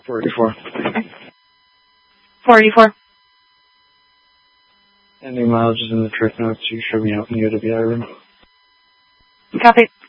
484. 484. Ending mileage is in the trip notes. You show me out in the OWI room. Copy.